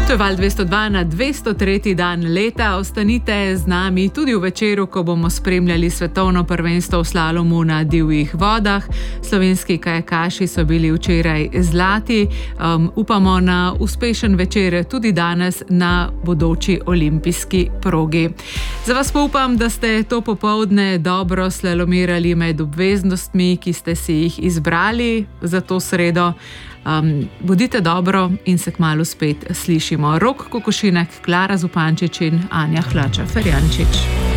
To je Val 202 na 203. dan leta. Ostanite z nami tudi v večeru, ko bomo spremljali svetovno prvenstvo v slalomu na divjih vodah. Slovenski kajakaši so bili včeraj zlati. Upamo na uspešen večer tudi danes na bodoči olimpijski progi. Za vas pa upam, da ste to popoldne dobro slalomirali med obveznostmi, ki ste si jih izbrali za to sredo. Bodite dobro in se kmalu spet slišimo. Rok Kokošinek, Klara Zupančič in Anja Hlača Ferjančič.